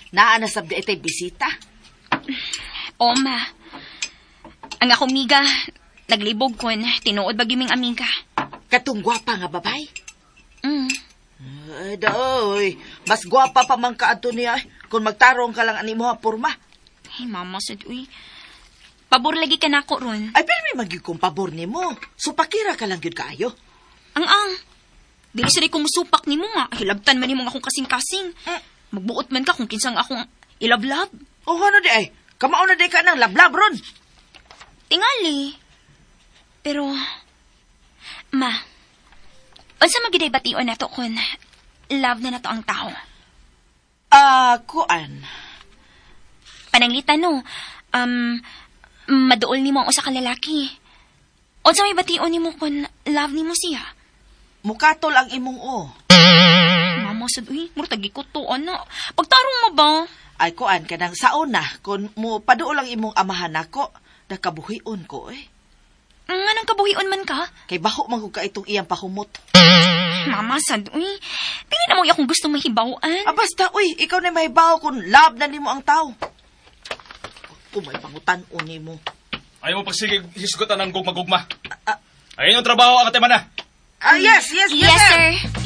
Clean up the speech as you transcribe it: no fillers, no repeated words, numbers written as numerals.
Naa na sabdi itay bisita. O, ma. Ang akong miga, naglibog kon, tinuod ba giming amiga? Katong gwapa nga babay. Mm. Daoy, mas gwapa pa man ka ato niya kung magtarong ka lang ani mo ha porma. Ay, mama, sad, uy. Pabor lagi ka na ako ron. Ay, pero may magyug kong pabor ni mo. So, pakira ka lang yun kaayo. Ang. Dili sila kong musupak ni mo nga. Hilabtan man ni mo akong kasing-kasing. Magbuot man ka kung kinsang akong ilablab. Oh, ano di ay? Kamao na di ka ng lablab ron. Tingali. Pero, ma, unsa magiday bation na to kun love na to ang tao? Kuan. Pananglitan no, maduol ni mo ang usa ka lalaki. Unsa may bation ni mo kun love ni mo siya? Mukatol ang imong o. Mama, sad, uy, murtagi ko to, ano? Pagtarong mo ba? Ay, kuan ka nang sauna. Kung mo paduol ang imong amahan ako, nakabuhion ko eh. Nga nang kabuhion man ka? Kay baho man ko ka itong iyang pahumot. Mama, sad, uy. Dili na mo akong gusto mahibawaan. Basta, uy, ikaw na mahibaw kung love na nimo ang tao. Kung may pangutan-o nimo. Ayaw mo pagsigig hisgutan ng gugma-gugma. Ayun yung trabaho ang ateman na. Yes, Yes, sir.